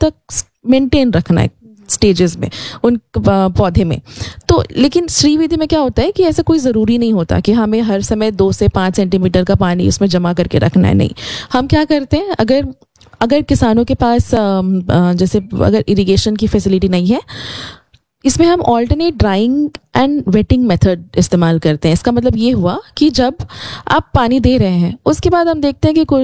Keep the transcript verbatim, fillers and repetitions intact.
तक मेंटेन रखना है स्टेजेस में उन पौधे में। तो लेकिन श्रीविधि में क्या होता है कि ऐसा कोई ज़रूरी नहीं होता कि हमें हर समय दो से पाँच सेंटीमीटर का पानी उसमें जमा करके रखना है। नहीं, हम क्या करते हैं, अगर अगर किसानों के पास जैसे अगर इरिगेशन की फैसिलिटी नहीं है, इसमें हम alternate drawing and waiting method इस्तेमाल करते हैं। इसका मतलब ये हुआ कि जब आप पानी दे रहे हैं उसके बाद हम देखते हैं कि